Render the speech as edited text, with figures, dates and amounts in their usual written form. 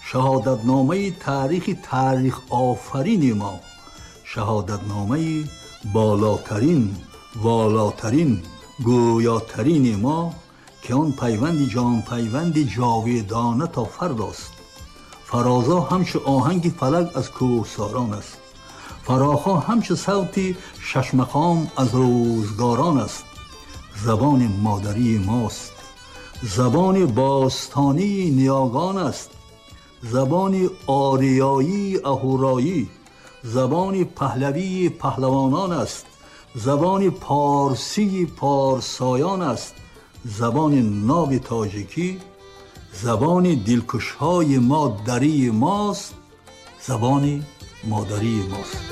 شهادتنامه تاریخ آفرین ما، شهادتنامه والاترین گویاترین ما، که آن پیوند جان پیوند جاویدانه تا فرداست. فرازا همچو آهنگ فلک از کوهساران است، فراخا همچو صوتی ششمقام از روزگاران است. زبان مادری ماست، زبان باستانی نیاگان است، زبان آریایی اهورایی، زبان پهلوی پهلوانان است، زبان پارسی پارسایان است، زبان ناب تاجیکی، زبان دلکشهای ما دری ماست، زبان مادری ماست.